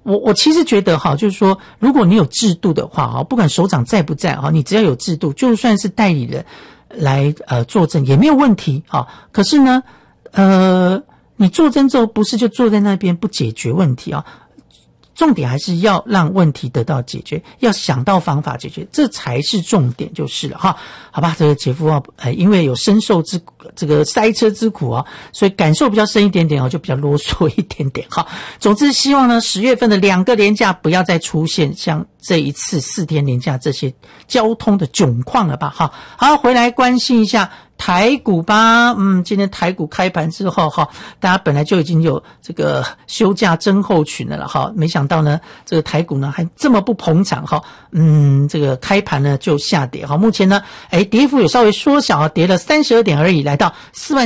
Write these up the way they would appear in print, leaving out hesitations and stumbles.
我其实觉得哈，就是说，如果你有制度的话哈，不管首长在不在哈，你只要有制度，就算是代理人来作证也没有问题哈。可是呢，你作证之后不是就坐在那边不解决问题啊？重点还是要让问题得到解决，要想到方法解决，这才是重点就是了哈。好吧，这个姐夫啊，因为有深受这个塞车之苦啊，所以感受比较深一点点就比较啰嗦一点点哈。总之，希望呢10月份的2个连假不要再出现像这一次4天连假这些交通的窘况了吧哈。好，回来关心一下台股吧，今天台股开盘之后哈，大家本来就已经有这个休假症候群了哈，没想到呢，这个台股呢还这么不捧场哈，这个开盘呢就下跌哈，目前呢，跌幅也稍微缩小，跌了32点而已，来到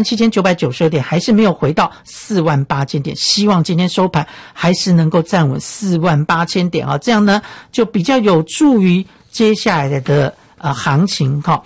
47,992点，还是没有回到48,000点，希望今天收盘还是能够站稳48,000点啊，这样呢就比较有助于接下来的行情哈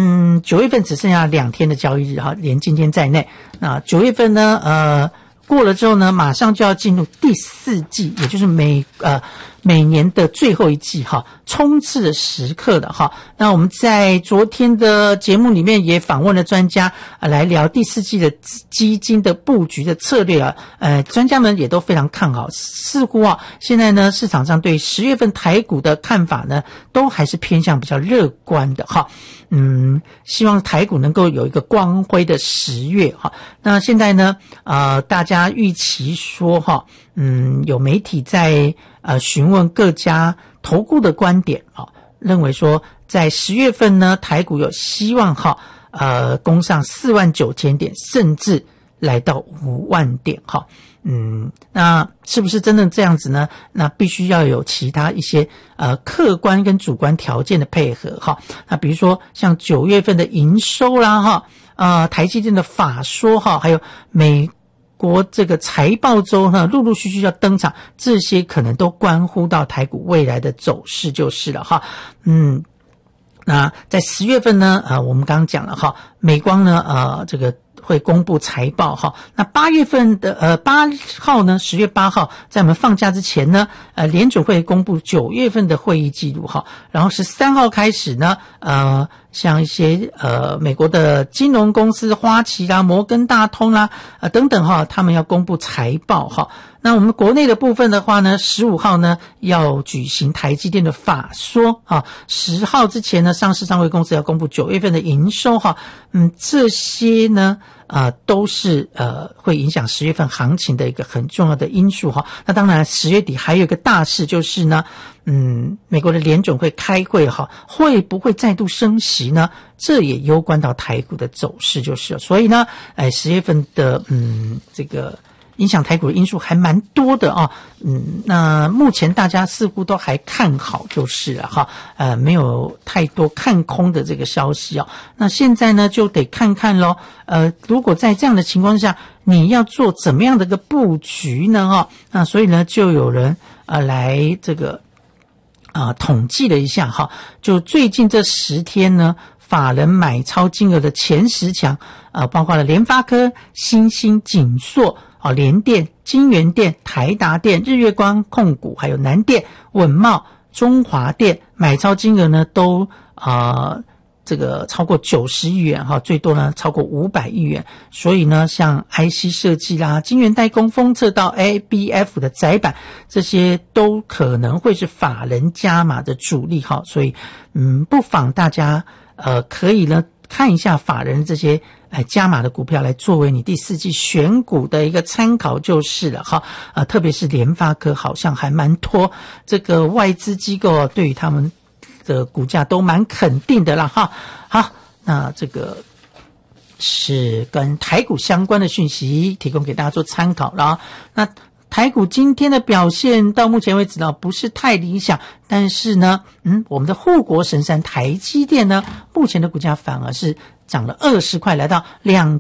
，9月份只剩下2天的交易日哈，连今天在内。那9月份呢，过了之后呢，马上就要进入第4季，也就是每年的最后一季哈，冲刺的时刻的哈。那我们在昨天的节目里面也访问了专家来聊第4季的基金的布局的策略啊，专家们也都非常看好，似乎现在呢市场上对10月份台股的看法呢，都还是偏向比较乐观的哈。希望台股能够有一个光辉的10月哈。那现在呢，大家预期说哈，有媒体在询问各家投顾的观点啊，认为说在10月份呢，台股有希望哈，攻上49,000点，甚至来到5万点哈。那是不是真的这样子呢？那必须要有其他一些客观跟主观条件的配合哈。那比如说像9月份的营收啦哈，台积电的法说哈，还有美国这个财报周呢，陆陆续续要登场，这些可能都关乎到台股未来的走势就是了哈。那在10月份呢，我们刚刚讲了哈，美光呢，这个会公布财报哈。那8月份的8号呢，10月8号，在我们放假之前呢，联准会公布9月份的会议记录哈。然后13号开始呢，像一些美国的金融公司花旗啦、摩根大通啦等等哈，他们要公布财报哈。那我们国内的部分的话呢，15号呢要举行台积电的法说啊，10号之前呢，上市上柜公司要公布9月份的营收哈。这些呢都是会影响10月份行情的一个很重要的因素哈。那当然10月底还有一个大事就是呢，美国的联准会开会哈，会不会再度升息呢？这也攸关到台股的走势就是了。所以呢，10月份的这个影响台股的因素还蛮多的啊。那目前大家似乎都还看好就是了哈，没有太多看空的这个消息啊。那现在呢就得看看咯，如果在这样的情况下，你要做怎么样的一个布局呢？那所以呢就有人来这个统计了一下哈，就最近这10天呢，法人买超金额的前10强包括了联发科、新兴、景硕、联电、金源电、台达电、日月光控股，还有南电、稳懋、中华电，买超金额呢都这个超过90亿元哈，最多呢超过500亿元。所以呢，像 IC 设计啦、晶圆代工、封测到 ABF 的载板，这些都可能会是法人加码的主力哈。所以不妨大家可以呢看一下法人这些加码的股票，来作为你第4季选股的一个参考就是了哈。特别是联发科，好像还蛮多这个外资机构对于他们的股价都蛮肯定的啦哈。好，那这个是跟台股相关的讯息，提供给大家做参考啦。那台股今天的表现到目前为止呢不是太理想，但是呢我们的护国神山台积电呢，目前的股价反而是涨了20块，来到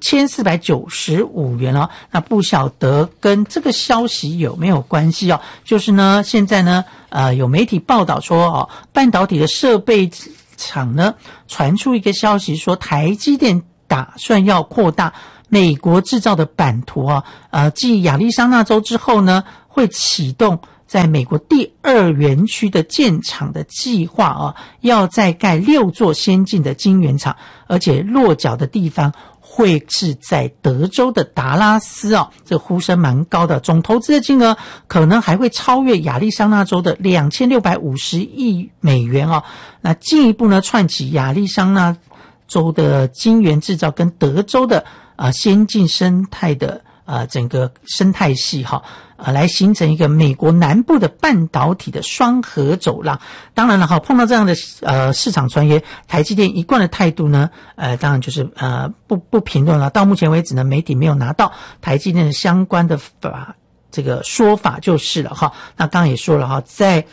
2495元了。那不晓得跟这个消息有没有关系哦？就是呢，现在呢有媒体报道说半导体的设备厂呢传出一个消息说，台积电打算要扩大美国制造的版图继亚利桑那州之后呢，会启动在美国第2园区的建厂的计划啊，要再盖6座先进的晶圆厂，而且落脚的地方会是在德州的达拉斯哦，这呼声蛮高的，总投资的金额可能还会超越亚利桑那州的2650亿美元哦。那进一步呢，串起亚利桑那州的晶圆制造跟德州的先进生态的整个生态系哈，来形成一个美国南部的半导体的双核走廊。当然了哈，碰到这样的市场传言，台积电一贯的态度呢，当然就是不评论了。到目前为止呢，媒体没有拿到台积电的相关的这个说法就是了哈。那刚刚也说了哈，在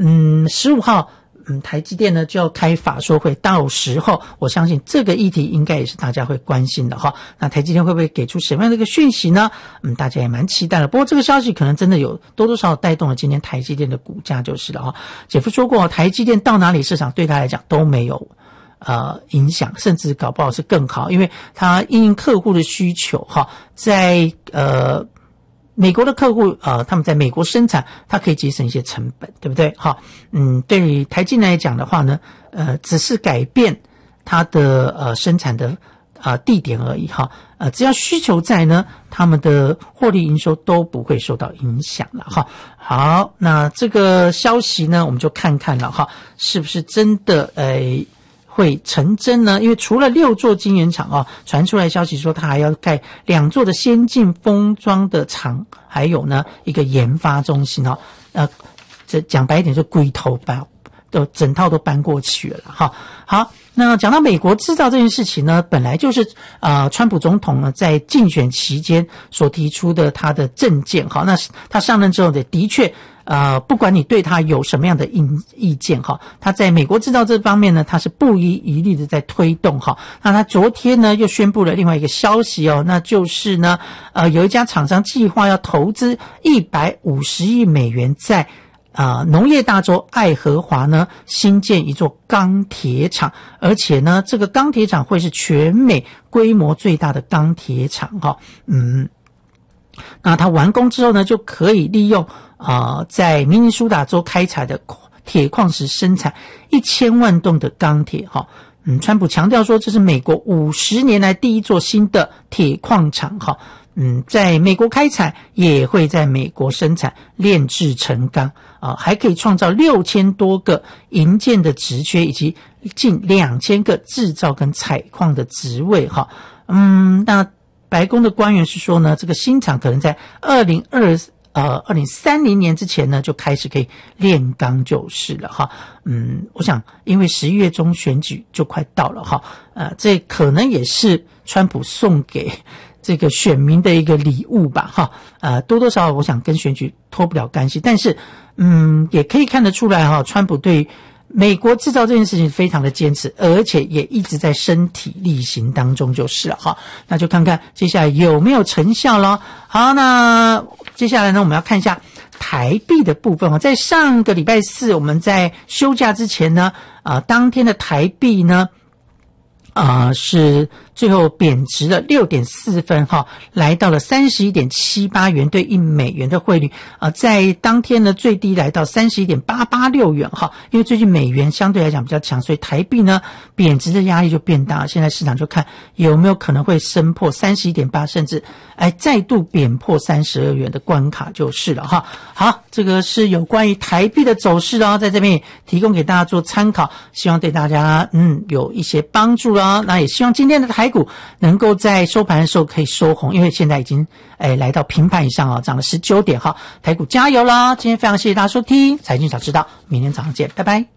15号。台积电呢就要开法说会，到时候我相信这个议题应该也是大家会关心的哈。那台积电会不会给出什么样的一个讯息呢？大家也蛮期待的。不过这个消息可能真的有多多少少带动了今天台积电的股价就是了哈。姐夫说过，台积电到哪里市场对他来讲都没有影响，甚至搞不好是更好，因为他因应客户的需求哈，在美国的客户他们在美国生产，它可以节省一些成本，对不对？好，对于台积电来讲的话呢，只是改变它的生产的地点而已哈，只要需求在呢，他们的获利营收都不会受到影响了哈。好，那这个消息呢，我们就看看了哈，是不是真的会成真呢？因为除了6座晶圆厂传出来消息说它还要盖2座的先进封装的厂，还有呢一个研发中心这讲白一点就龟头都整套都搬过去了哈。好，那讲到美国制造这件事情呢，本来就是川普总统呢在竞选期间所提出的他的政见哈。那他上任之后的确不管你对他有什么样的意见哈，他在美国制造这方面呢，他是不遗余力的在推动哈。那他昨天呢又宣布了另外一个消息那就是呢有一家厂商计划要投资150亿美元在农业大州爱荷华呢新建一座钢铁厂，而且呢这个钢铁厂会是全美规模最大的钢铁厂哈。那它完工之后呢，就可以利用在明尼苏达州开采的铁矿石生产1000万吨的钢铁哈。川普强调说这是美国50年来第一座新的铁矿厂哈。在美国开采，也会在美国生产炼制成钢还可以创造6000多个营建的职缺，以及近2000个制造跟采矿的职位哈。那白宫的官员是说呢，这个新厂可能在2030年之前呢就开始可以炼钢就是了哈。我想因为11月中选举就快到了哈，这可能也是川普送给这个选民的一个礼物吧哈。多多少少我想跟选举脱不了干系，但是也可以看得出来哈，川普对美国制造这件事情非常的坚持，而且也一直在身体力行当中就是了哈。那就看看接下来有没有成效咯。好，那接下来呢，我们要看一下台币的部分在上个礼拜四我们在休假之前呢当天的台币呢是最后贬值了6.4分哈，来到了31.78元对1美元的汇率在当天呢最低来到31.886元哈。因为最近美元相对来讲比较强，所以台币呢贬值的压力就变大，现在市场就看有没有可能会升破31.8，甚至再度贬破32元的关卡就是了哈。好，这个是有关于台币的走势在这边也提供给大家做参考，希望对大家有一些帮助咯。那也希望今天的台股能够在收盘的时候可以收红，因为现在已经来到平盘以上涨了19点哈。台股加油啦！今天非常谢谢大家收听财经早知道，明天早上见，拜拜。